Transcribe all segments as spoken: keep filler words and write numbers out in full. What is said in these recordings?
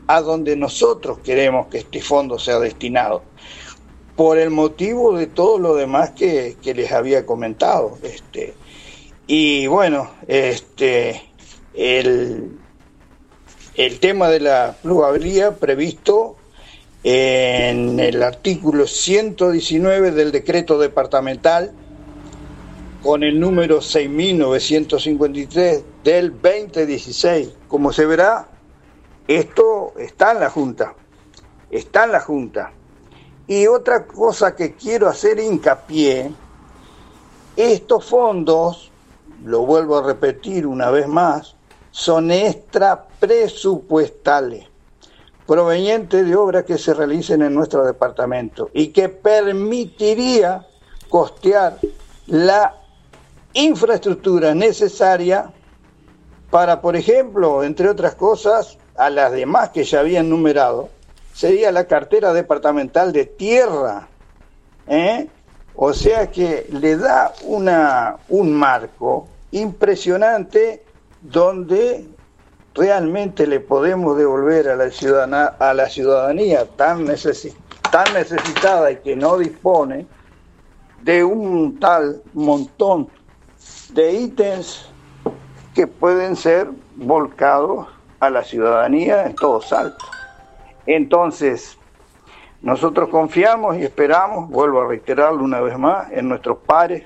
a donde nosotros queremos que este fondo sea destinado, por el motivo de todo lo demás que, que les había comentado. Este, y bueno, este, el, el tema de la plusvalía previsto en el artículo ciento diecinueve del decreto departamental con el número seis mil novecientos cincuenta y tres del veinte dieciséis. Como se verá, esto está en la Junta, está en la Junta. Y otra cosa que quiero hacer hincapié, estos fondos, lo vuelvo a repetir una vez más, son extrapresupuestales, provenientes de obras que se realicen en nuestro departamento y que permitiría costear la infraestructura necesaria para, por ejemplo, entre otras cosas, a las demás que ya habían numerado, sería la cartera departamental de tierra, ¿eh? O sea que le da una, un marco impresionante donde realmente le podemos devolver a la ciudadana, a la ciudadanía tan, necesi- tan necesitada y que no dispone de un tal montón de ítems que pueden ser volcados a la ciudadanía en todo Salto. Entonces, nosotros confiamos y esperamos, vuelvo a reiterarlo una vez más, en nuestros pares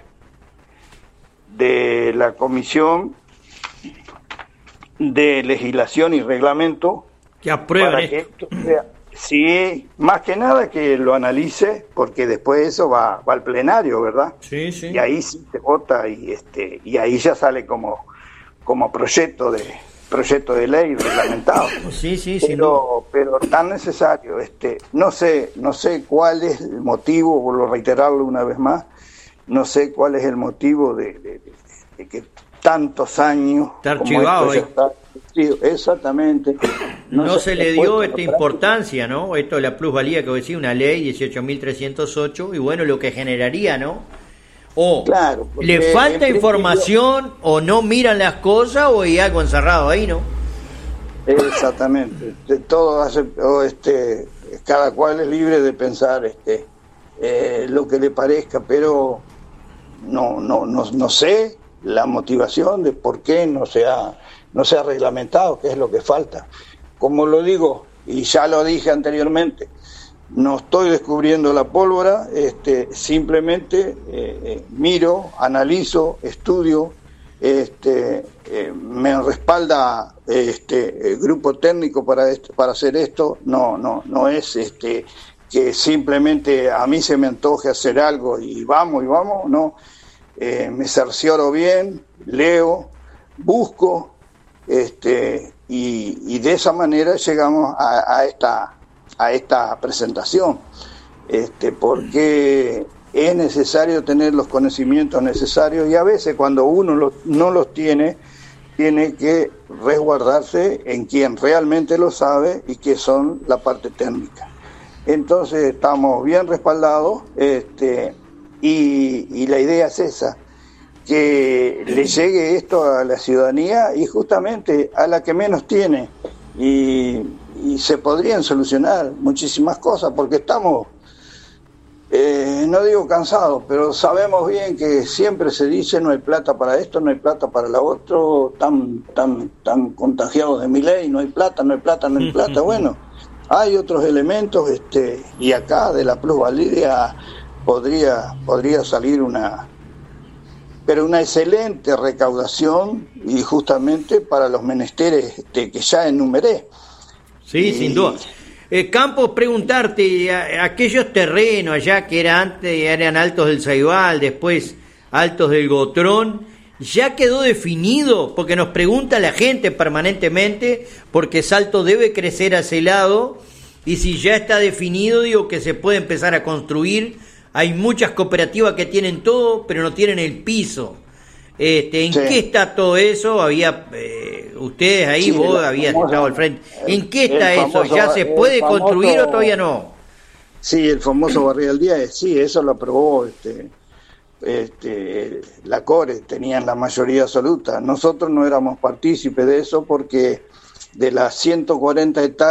de la Comisión de Legislación y Reglamento, que aprueben para que esto sea, sí, más que nada que lo analice, porque después eso va, va al plenario, ¿verdad? Sí, sí. Y ahí sí se vota y este y ahí ya sale como, como proyecto de proyecto de ley reglamentado. Sí, sí, pero, pero tan necesario. Este, no sé, no sé cuál es el motivo, vuelvo a reiterarlo una vez más, no sé cuál es el motivo de, de, de, de que tantos años está archivado ahí. Exactamente. No, no se, se le dio esta práctica. importancia, ¿no? Esto de la plusvalía que decía, una ley dieciocho mil trescientos ocho, y bueno, lo que generaría, ¿no? O claro, le falta información, o no miran las cosas, o hay algo encerrado ahí, ¿no? Exactamente. De todo hace, o este, cada cual es libre de pensar este eh, lo que le parezca, pero no, no, no, no sé la motivación de por qué no se ha, no se ha reglamentado, qué es lo que falta. Como lo digo, y ya lo dije anteriormente, no estoy descubriendo la pólvora, este, simplemente eh, eh, miro, analizo, estudio, este, eh, me respalda este el grupo técnico para esto, para hacer esto. No, no, no es este que simplemente a mí se me antoje hacer algo y vamos y vamos, no. Eh, me cercioro bien, leo, busco, este, y, y de esa manera llegamos a, a esta a esta presentación, este, porque es necesario tener los conocimientos necesarios y a veces cuando uno los, no los tiene, tiene que resguardarse en quien realmente lo sabe y que son la parte técnica. Entonces estamos bien respaldados, este, y, y la idea es esa, que le llegue esto a la ciudadanía y justamente a la que menos tiene, y, y se podrían solucionar muchísimas cosas, porque estamos, eh, no digo cansados, pero sabemos bien que siempre se dice no hay plata para esto, no hay plata para lo otro, tan, tan, tan contagiados de mi ley, no hay plata, no hay plata, no hay plata. Bueno, hay otros elementos, este, y acá de la plusvalía podría, podría salir una, pero una excelente recaudación, y justamente para los menesteres este, que ya enumeré. Sí, y... sin duda. Eh, Campos, preguntarte, a, aquellos terrenos allá que era antes eran Altos del Ceibal, después Altos del Gotrón, ¿ya quedó definido? Porque nos pregunta la gente permanentemente, porque Salto debe crecer a ese lado, y si ya está definido, digo que se puede empezar a construir. Hay muchas cooperativas que tienen todo, pero no tienen el piso. Este, ¿En sí. qué está todo eso? Había eh, ustedes ahí, sí, vos habías estado al frente. ¿En qué está eso? ¿Ya se puede famoso, construir o todavía no? Sí, el famoso Barrial Díaz, sí, eso lo aprobó este, este, la CORE, tenían la mayoría absoluta. Nosotros no éramos partícipes de eso porque de las ciento cuarenta hectáreas